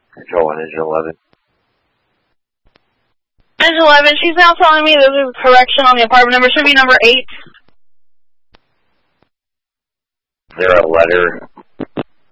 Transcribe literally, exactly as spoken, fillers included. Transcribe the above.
Control on engine eleven. Engine eleven, she's now telling me there's a correction on the apartment number. Should be number eight. Is there a letter